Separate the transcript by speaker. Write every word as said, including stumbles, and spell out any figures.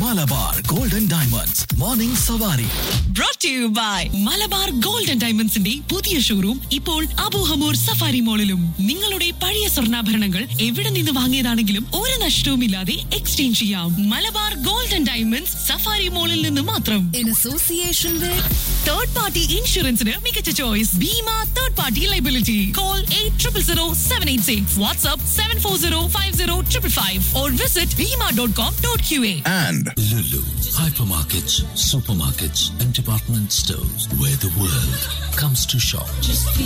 Speaker 1: Malabar golden diamonds morning സവാരി.
Speaker 2: Brought to you by Malabar gold and ഡയമണ്ട്സിന്റെ പുതിയ showroom ഇപ്പോൾ Abu Hamour safari മോളിലും. നിങ്ങളുടെ പഴയ സ്വർണ്ണാഭരണങ്ങൾ എവിടെ നിന്ന് വാങ്ങിയതാണെങ്കിലും ഒരു നഷ്ടവുമില്ലാതെ എക്സ്ചേഞ്ച് ചെയ്യാം. Malabar gold and diamonds safari മോളിൽ നിന്ന് മാത്രം.
Speaker 3: In association with
Speaker 2: third party ഇൻഷുറൻസിന് മികച്ച choice Bhima third party liability. Call eight triple zero seven eight six, WhatsApp seven four zero five zero triple five or visit Bhima dot com dot Q A.
Speaker 1: And
Speaker 4: Lulu, hypermarkets, supermarkets, and department stores where the world comes to shop.